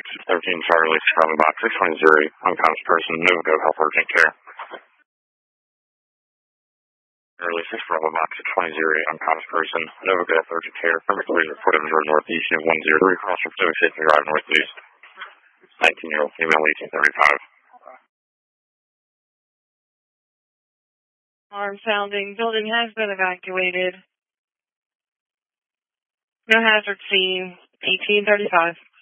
13 Charlie, Bravo Box 620, unconscious person, Novico Health Urgent Care. Early 6 Bravo Box 620, unconscious person, Novico Health Urgent Care. Number 3 report of Jordan Northeast, Unit 103, cross from Pacific Safety Drive Northeast. 19-year-old female, 1835. Alarm sounding. Building has been evacuated. No hazard seen. 1835.